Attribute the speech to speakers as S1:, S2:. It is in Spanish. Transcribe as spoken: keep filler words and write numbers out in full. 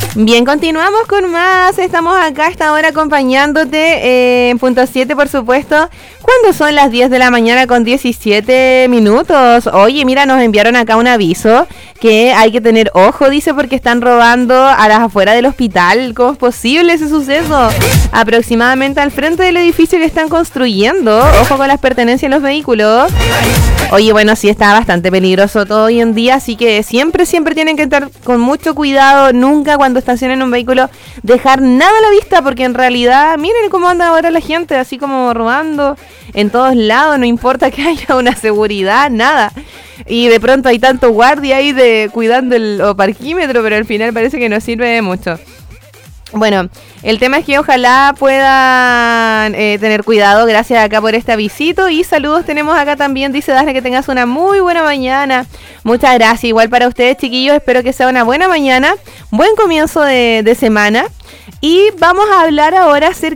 S1: Bien, continuamos con más. Estamos acá a esta hora acompañándote eh, en punto siete, por supuesto. Cuando son las diez de la mañana con diecisiete minutos. Oye, mira, nos enviaron acá un aviso que hay que tener ojo, dice, porque están robando a las afueras del hospital. ¿Cómo es posible ese suceso? Aproximadamente al frente del edificio que están construyendo. Ojo con las pertenencias de los vehículos. Oye, bueno, sí está bastante peligroso todo hoy en día, así que siempre, siempre tienen que estar con mucho cuidado. Nunca cuando estacionen un vehículo dejar nada a la vista, porque en realidad, miren cómo anda ahora la gente, así como robando en todos lados, no importa que haya una seguridad, nada. Y de pronto hay tanto guardia ahí de cuidando el o parquímetro, pero al final parece que no sirve de mucho. Bueno, el tema es que ojalá puedan eh, tener cuidado. Gracias acá por este avisito. Y saludos tenemos acá también. Dice Dafne que tengas una muy buena mañana. Muchas gracias. Igual para ustedes, chiquillos. Espero que sea una buena mañana. Buen comienzo de, de semana. Y vamos a hablar ahora acerca